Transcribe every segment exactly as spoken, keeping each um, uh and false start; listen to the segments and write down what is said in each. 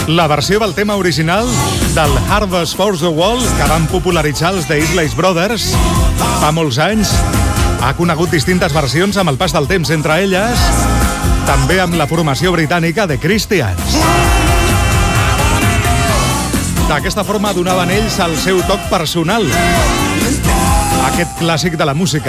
La versió del tema original del Harvest for the World que van popularitzar els The Isley Brothers fa molts anys ha conegut distintes versions amb el pas del temps, entre elles també amb la formació britànica de Christians. D'aquesta forma donaven ells el seu toc personal a aquest clàssic de la música.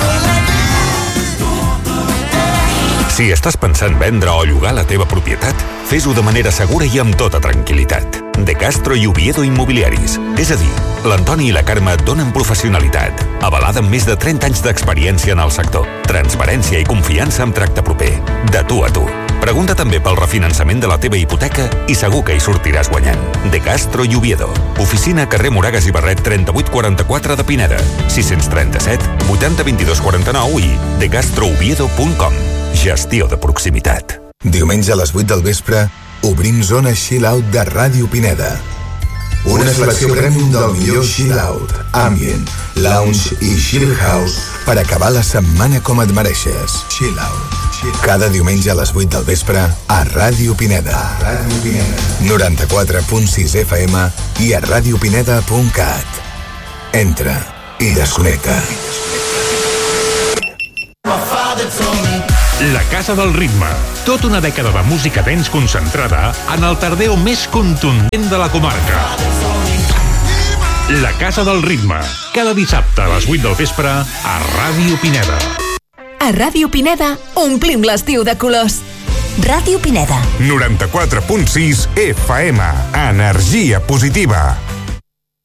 Si estàs pensant vendre o llogar la teva propietat, fes-ho de manera segura i amb tota tranquil·litat. De Castro i Oviedo Immobiliaris. És a dir, l'Antoni i la Carme et donen professionalitat, avalada amb més de trenta anys d'experiència en el sector, transparència i confiança amb tracte proper, de tu a tu. Pregunta també pel refinançament de la teva hipoteca i segur que hi sortiràs guanyant. De Castro i Oviedo. Oficina carrer Moragas i Barret trenta-vuit quaranta-quatre de Pineda. sis tres set, vuitanta, vint-i-dos quaranta-nou i de castro oviedo punt com. Gestió de proximitat. Diumenge a les vuit del vespre obrim zona Chill Out de Ràdio Pineda. Una selecció premium del millor Chill Out, Ambient, Lounge i Chill House per acabar la setmana com et mereixes. Chill Out. Cada diumenge a les vuit del vespre a Ràdio Pineda. Ràdio Pineda. noranta-quatre punt sis F M i a radiopineda punt cat. Entra i desconnecta. La Casa del Ritme. Tota una dècada de música dance concentrada en el tardeo més contundent de la comarca. La Casa del Ritme. Cada dissabte a les vuit del vespre a Ràdio Pineda. A Ràdio Pineda omplim l'estiu de colors. Ràdio Pineda. noranta-quatre punt sis F M. Energia positiva.